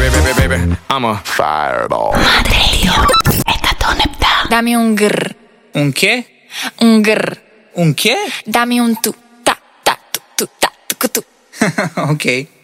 baby, I'm a fireball. Radio è Tonepta. Dammi un grr. Un che? Un grr. Un che? Dammi un tu. Ta ta tu tu ta tu tu. Ok.